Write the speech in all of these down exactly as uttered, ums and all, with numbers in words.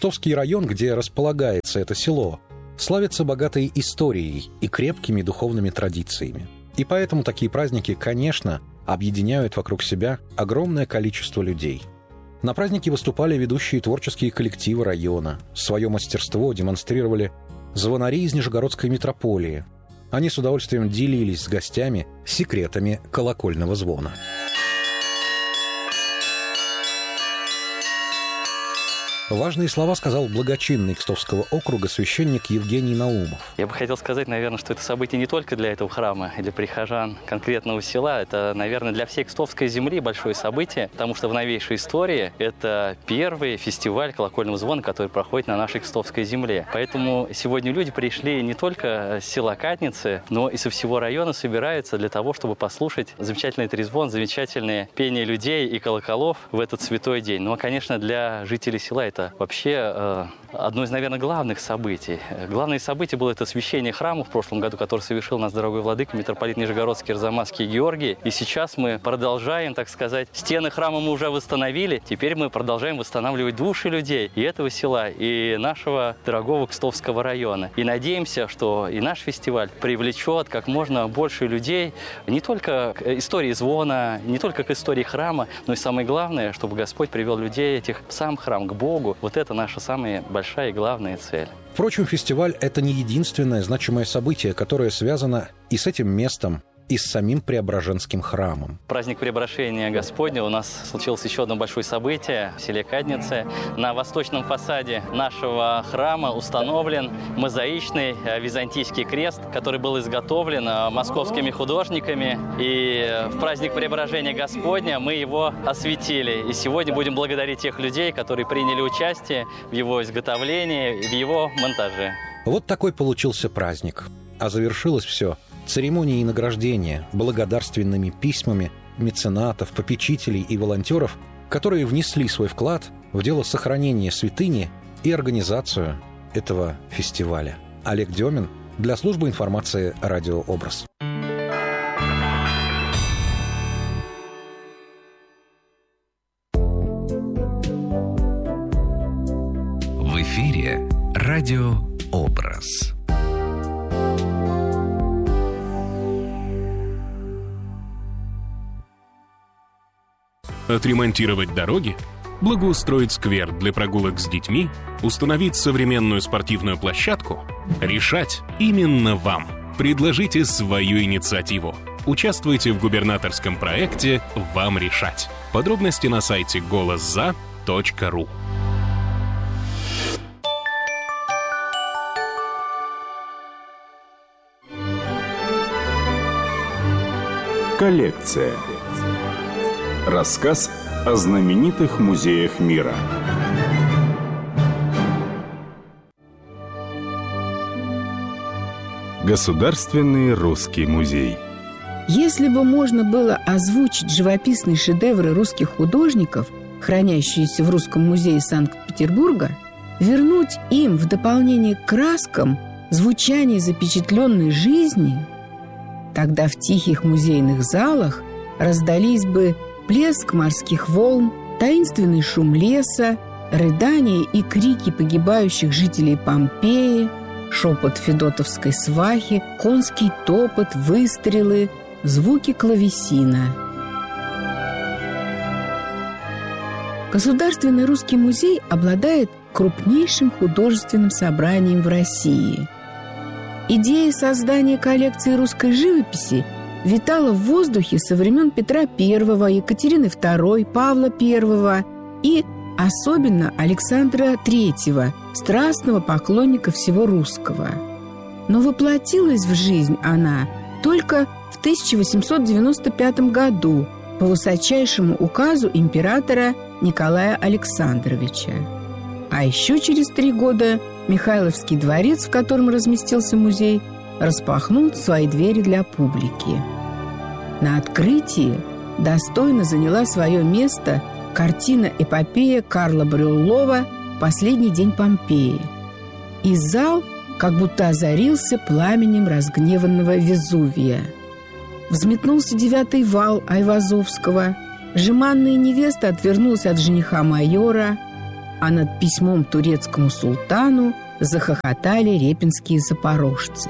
Кстовский район, где располагается это село, славится богатой историей и крепкими духовными традициями. И поэтому такие праздники, конечно, объединяют вокруг себя огромное количество людей. На празднике выступали ведущие творческие коллективы района. Свое мастерство демонстрировали звонари из Нижегородской митрополии. Они с удовольствием делились с гостями секретами колокольного звона. Важные слова сказал благочинный Кстовского округа священник Евгений Наумов. Я бы хотел сказать, наверное, что это событие не только для этого храма и для прихожан конкретного села. Это, наверное, для всей Кстовской земли большое событие, потому что в новейшей истории это первый фестиваль колокольного звона, который проходит на нашей Кстовской земле. Поэтому сегодня люди пришли не только с села Катницы, но и со всего района собираются для того, чтобы послушать замечательный трезвон, замечательные пение людей и колоколов в этот святой день. Ну, а, конечно, для жителей села это вообще э, одно из, наверное, главных событий. Главное событие было это освящение храма в прошлом году, который совершил наш дорогой владыка, митрополит Нижегородский, Арзамасский Георгий. И сейчас мы продолжаем, так сказать, стены храма мы уже восстановили, теперь мы продолжаем восстанавливать души людей и этого села, и нашего дорогого Кстовского района. И надеемся, что и наш фестиваль привлечет как можно больше людей не только к истории звона, не только к истории храма, но и самое главное, чтобы Господь привел людей этих в сам храм, к Богу. Вот это наша самая большая и главная цель. Впрочем, фестиваль – это не единственное значимое событие, которое связано и с этим местом, и с самим Преображенским храмом. Праздник Преображения Господня у нас случилось еще одно большое событие в селе Кадницы. На восточном фасаде нашего храма установлен мозаичный византийский крест, который был изготовлен московскими художниками. И в праздник Преображения Господня мы его осветили. И сегодня будем благодарить тех людей, которые приняли участие в его изготовлении, в его монтаже. Вот такой получился праздник. А завершилось все церемонией награждения, благодарственными письмами меценатов, попечителей и волонтеров, которые внесли свой вклад в дело сохранения святыни и организацию этого фестиваля. Олег Демин для службы информации «Радио Образ». В эфире «Радио Образ». Отремонтировать дороги, благоустроить сквер для прогулок с детьми, установить современную спортивную площадку – решать именно вам. Предложите свою инициативу. Участвуйте в губернаторском проекте «Вам решать». Подробности на сайте голос за точка ру. Коллекция. Рассказ о знаменитых музеях мира. Государственный русский музей. Если бы можно было озвучить живописные шедевры русских художников, хранящиеся в Русском музее Санкт-Петербурга, вернуть им в дополнение к краскам звучание запечатленной жизни, тогда в тихих музейных залах раздались бы плеск морских волн, таинственный шум леса, рыдания и крики погибающих жителей Помпеи, шепот федотовской свахи, конский топот, выстрелы, звуки клавесина. Государственный русский музей обладает крупнейшим художественным собранием в России. Идея создания коллекции русской живописи витала в воздухе со времен Петра Первого, Екатерины Второй, Павла Первого и особенно Александра Третьего, страстного поклонника всего русского. Но воплотилась в жизнь она только в тысяча восемьсот девяносто пятом году по высочайшему указу императора Николая Александровича. А еще через три года Михайловский дворец, в котором разместился музей, распахнул свои двери для публики. На открытии достойно заняла свое место картина-эпопея Карла Брюллова «Последний день Помпеи». И зал как будто озарился пламенем разгневанного Везувия. Взметнулся девятый вал Айвазовского, жеманная невеста отвернулась от жениха майора, а над письмом турецкому султану захохотали репинские запорожцы.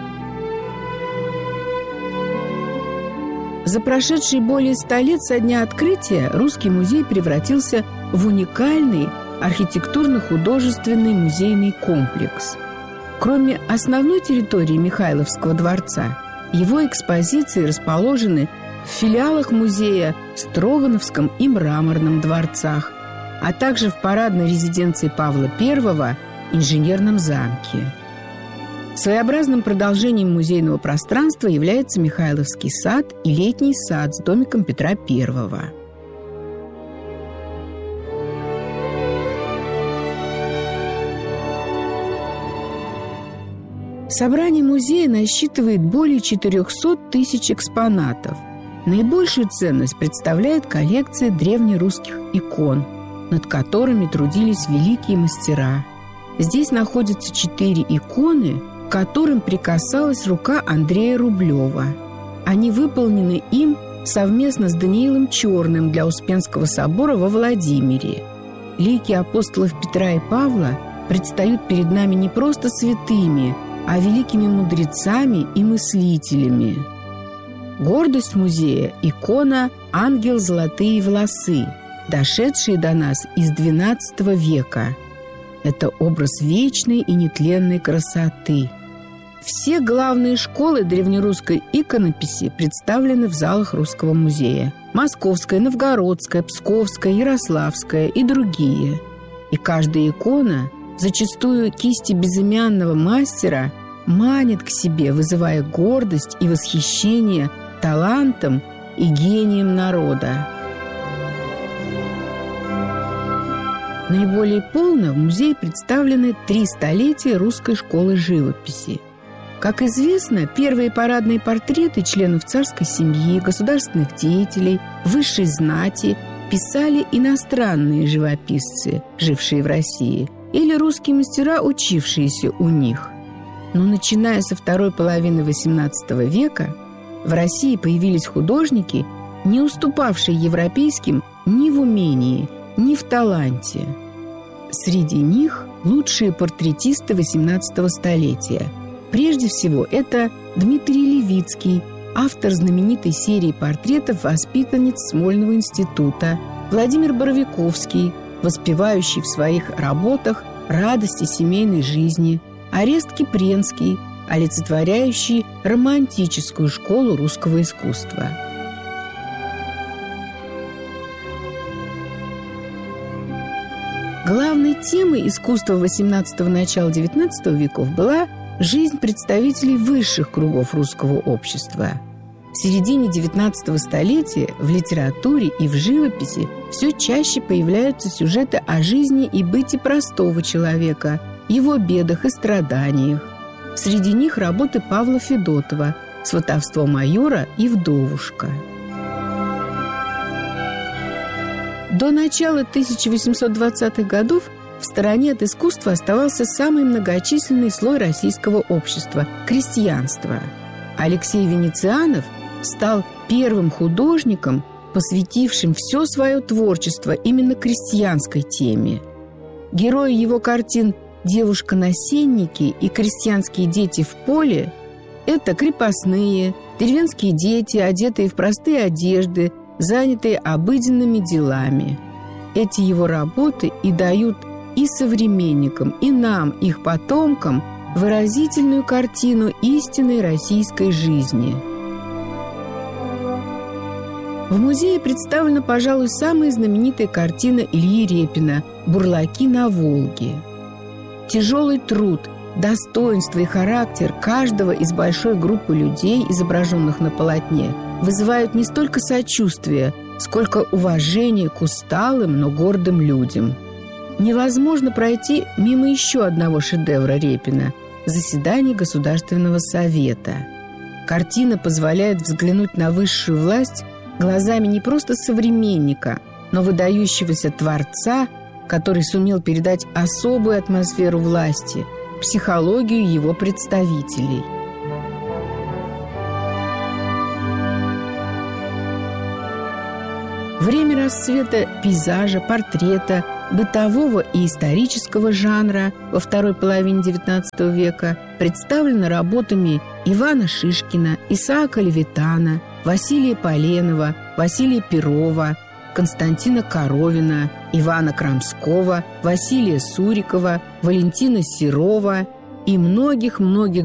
За прошедшие более ста лет со дня открытия Русский музей превратился в уникальный архитектурно-художественный музейный комплекс. Кроме основной территории Михайловского дворца, его экспозиции расположены в филиалах музея Строгановском и Мраморном дворцах, а также в парадной резиденции Павла Первого Инженерном замке. Своеобразным продолжением музейного пространства является Михайловский сад и летний сад с домиком Петра Первого. Собрание музея насчитывает более четырехсот тысяч экспонатов. Наибольшую ценность представляет коллекция древнерусских икон, над которыми трудились великие мастера. Здесь находятся четыре иконы, к которым прикасалась рука Андрея Рублева. Они выполнены им совместно с Даниилом Черным для Успенского собора во Владимире. Лики апостолов Петра и Павла предстают перед нами не просто святыми, а великими мудрецами и мыслителями. Гордость музея – икона «Ангел золотые волосы», дошедшие до нас из двенадцатого века. Это образ вечной и нетленной красоты. Все главные школы древнерусской иконописи представлены в залах Русского музея. Московская, Новгородская, Псковская, Ярославская и другие. И каждая икона, зачастую кисти безымянного мастера, манит к себе, вызывая гордость и восхищение талантом и гением народа. Наиболее полно в музее представлены три столетия русской школы живописи. Как известно, первые парадные портреты членов царской семьи, государственных деятелей, высшей знати писали иностранные живописцы, жившие в России, или русские мастера, учившиеся у них. Но начиная со второй половины восемнадцатого века в России появились художники, не уступавшие европейским ни в умении, ни в таланте. Среди них лучшие портретисты восемнадцатого столетия. Прежде всего, это Дмитрий Левицкий, автор знаменитой серии портретов воспитанниц Смольного института, Владимир Боровиковский, воспевающий в своих работах радости семейной жизни, Орест Кипренский, олицетворяющий романтическую школу русского искусства. Главной темой искусства восемнадцатого – начала девятнадцатого веков была жизнь представителей высших кругов русского общества. В середине девятнадцатого столетия в литературе и в живописи все чаще появляются сюжеты о жизни и быте простого человека, его бедах и страданиях. Среди них работы Павла Федотова «Сватовство майора» и «Вдовушка». До начала тысяча восемьсот двадцатых годов в стороне от искусства оставался самый многочисленный слой российского общества – крестьянство. Алексей Венецианов стал первым художником, посвятившим все свое творчество именно крестьянской теме. Герои его картин «Девушка-на сеннике» и «Крестьянские дети в поле» – это крепостные, деревенские дети, одетые в простые одежды, занятые обыденными делами. Эти его работы и дают и современникам, и нам, их потомкам, выразительную картину истинной российской жизни. В музее представлена, пожалуй, самая знаменитая картина Ильи Репина «Бурлаки на Волге». Тяжелый труд, достоинство и характер каждого из большой группы людей, изображенных на полотне, вызывают не столько сочувствие, сколько уважение к усталым, но гордым людям. Невозможно пройти мимо еще одного шедевра Репина – «Заседание Государственного совета». Картина позволяет взглянуть на высшую власть глазами не просто современника, но выдающегося творца, который сумел передать особую атмосферу власти, психологию его представителей. Время расцвета пейзажа, портрета, бытового и исторического жанра во второй половине девятнадцатого века представлена работами Ивана Шишкина, Исаака Левитана, Василия Поленова, Василия Перова, Константина Коровина, Ивана Крамского, Василия Сурикова, Валентина Серова и многих-многих